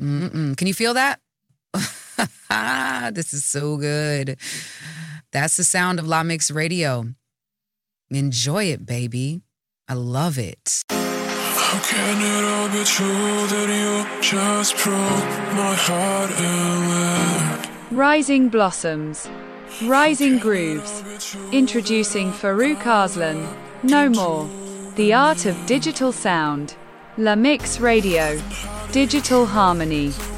Can you feel that? This is so good. That's the sound of La Mix Radio. Enjoy it, baby. I love it. How can it all be true that you just broke my heart away? Rising Blossoms, Rising Grooves. Introducing Farouk Arslan. No More. The Art of Digital Sound. La Mix Radio. Digital Harmony.